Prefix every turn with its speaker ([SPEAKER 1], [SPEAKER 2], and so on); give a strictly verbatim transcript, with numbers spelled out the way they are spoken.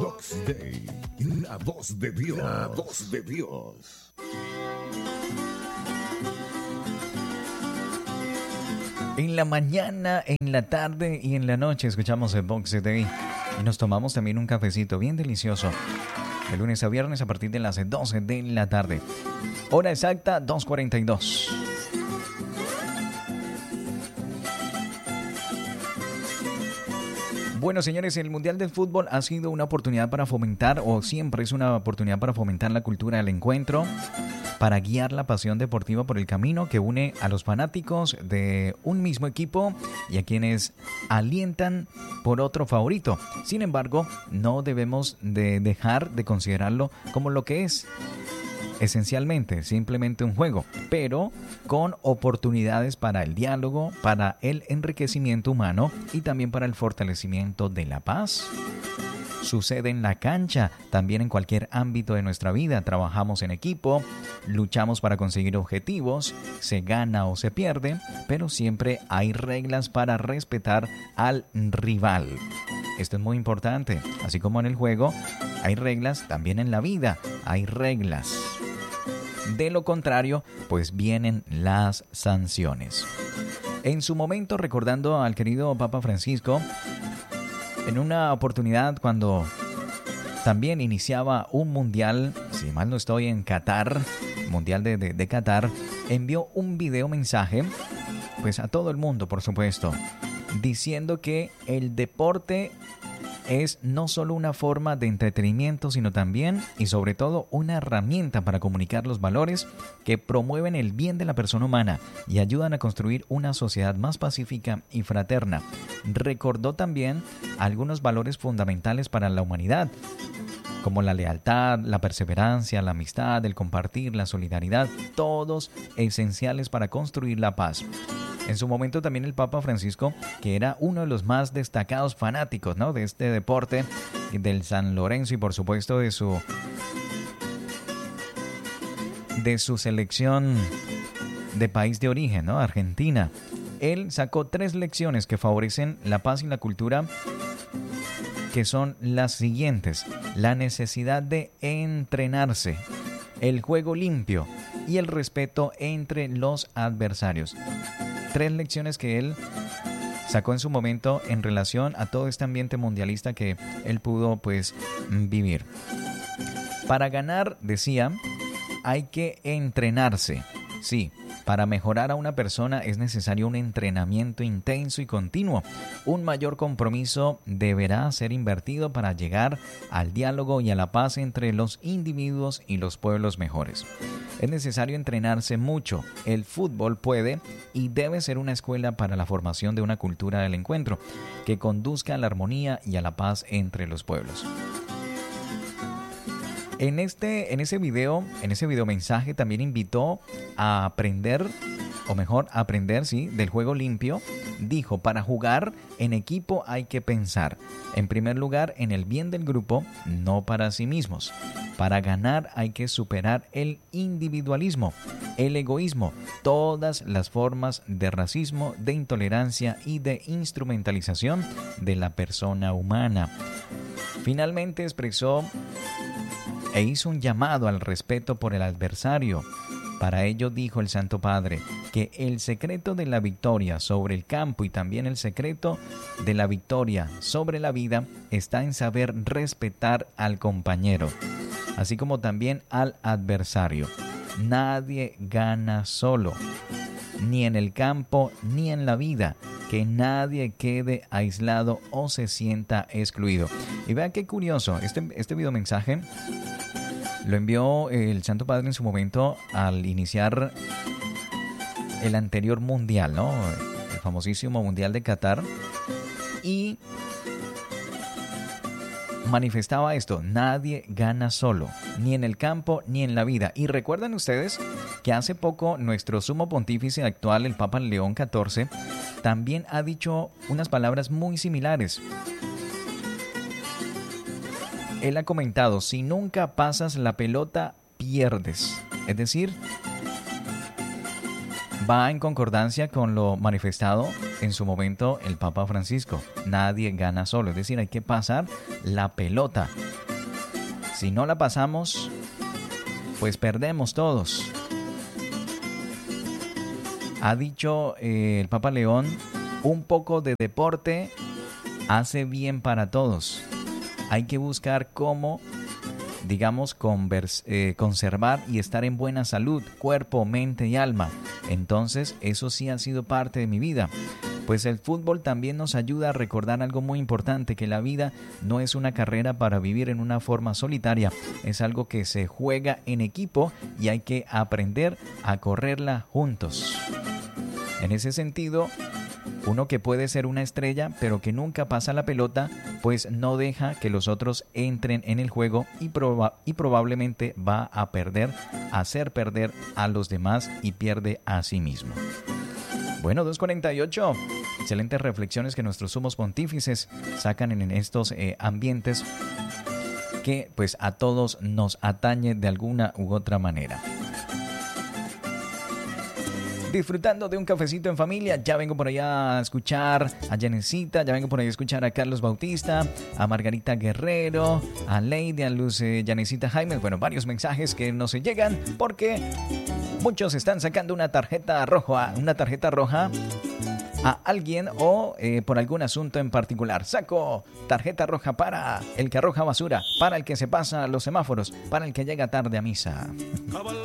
[SPEAKER 1] Box Day, la voz de Dios, la voz de Dios.
[SPEAKER 2] En la mañana, en la tarde y en la noche escuchamos el Box Day y nos tomamos también un cafecito bien delicioso. De lunes a viernes a partir de las doce de la tarde. Hora exacta, dos cuarenta y dos. Bueno, señores, el Mundial del Fútbol ha sido una oportunidad para fomentar, o siempre es una oportunidad para fomentar la cultura del encuentro, para guiar la pasión deportiva por el camino que une a los fanáticos de un mismo equipo y a quienes alientan por otro favorito. Sin embargo, no debemos de dejar de considerarlo como lo que es. Esencialmente, simplemente un juego, pero con oportunidades para el diálogo, para el enriquecimiento humano y también para el fortalecimiento de la paz. Sucede en la cancha, también en cualquier ámbito de nuestra vida. Trabajamos en equipo, luchamos para conseguir objetivos, se gana o se pierde, pero siempre hay reglas para respetar al rival. Esto es muy importante. Así como en el juego, hay reglas, también en la vida hay reglas. De lo contrario, pues vienen las sanciones. En su momento, recordando al querido Papa Francisco, en una oportunidad cuando también iniciaba un mundial, si mal no estoy, en Qatar, mundial de, de, de Qatar, envió un video mensaje, pues a todo el mundo, por supuesto, diciendo que el deporte es no solo una forma de entretenimiento, sino también y sobre todo una herramienta para comunicar los valores que promueven el bien de la persona humana y ayudan a construir una sociedad más pacífica y fraterna. Recordó también algunos valores fundamentales para la humanidad, como la lealtad, la perseverancia, la amistad, el compartir, la solidaridad, todos esenciales para construir la paz. En su momento también el Papa Francisco, que era uno de los más destacados fanáticos, ¿no?, de este deporte, del San Lorenzo y por supuesto de su, de su selección de país de origen, ¿no?, Argentina. Él sacó tres lecciones que favorecen la paz y la cultura, que son las siguientes: la necesidad de entrenarse, el juego limpio y el respeto entre los adversarios. Tres lecciones que él sacó en su momento en relación a todo este ambiente mundialista que él pudo pues vivir. Para ganar, decía, hay que entrenarse. Sí, para mejorar a una persona es necesario un entrenamiento intenso y continuo. Un mayor compromiso deberá ser invertido para llegar al diálogo y a la paz entre los individuos y los pueblos mejores. Es necesario entrenarse mucho. El fútbol puede y debe ser una escuela para la formación de una cultura del encuentro que conduzca a la armonía y a la paz entre los pueblos. En este, en ese video, en ese video mensaje también invitó a aprender, o mejor, aprender, sí, del juego limpio. Dijo, para jugar en equipo hay que pensar, en primer lugar, en el bien del grupo, no para sí mismos. Para ganar hay que superar el individualismo, el egoísmo, todas las formas de racismo, de intolerancia y de instrumentalización de la persona humana. Finalmente expresó e hizo un llamado al respeto por el adversario. Para ello dijo el Santo Padre que el secreto de la victoria sobre el campo y también el secreto de la victoria sobre la vida está en saber respetar al compañero, así como también al adversario. Nadie gana solo, ni en el campo ni en la vida. Que nadie quede aislado o se sienta excluido. Y vean qué curioso, este, este video mensaje lo envió el Santo Padre en su momento al iniciar el anterior mundial, ¿no?, el famosísimo Mundial de Qatar, y manifestaba esto: nadie gana solo, ni en el campo ni en la vida. Y recuerdan ustedes que hace poco nuestro sumo pontífice actual, el Papa León catorce, también ha dicho unas palabras muy similares. Él ha comentado, si nunca pasas la pelota, pierdes. Es decir, va en concordancia con lo manifestado en su momento el Papa Francisco. Nadie gana solo, es decir, hay que pasar la pelota. Si no la pasamos, pues perdemos todos. Ha dicho eh, el Papa León, un poco de deporte hace bien para todos. Hay que buscar cómo, digamos, convers- eh, conservar y estar en buena salud, cuerpo, mente y alma. Entonces, eso sí ha sido parte de mi vida. Pues el fútbol también nos ayuda a recordar algo muy importante, que la vida no es una carrera para vivir en una forma solitaria, es algo que se juega en equipo y hay que aprender a correrla juntos. En ese sentido, uno que puede ser una estrella, pero que nunca pasa la pelota, pues no deja que los otros entren en el juego y, proba- y probablemente va a perder, a hacer perder a los demás y pierde a sí mismo. Bueno, dos cuarenta y ocho. Excelentes reflexiones que nuestros sumos pontífices sacan en estos eh, ambientes que pues a todos nos atañe de alguna u otra manera. Disfrutando de un cafecito en familia, ya vengo por allá a escuchar a Janecita, ya vengo por allá a escuchar a Carlos Bautista, a Margarita Guerrero, a Lady, a Luz, eh, Janecita Jaime, bueno, varios mensajes que no se llegan porque muchos están sacando una tarjeta roja, una tarjeta roja a alguien o eh, por algún asunto en particular. Saco tarjeta roja para el que arroja basura, para el que se pasa los semáforos, para el que llega tarde a misa.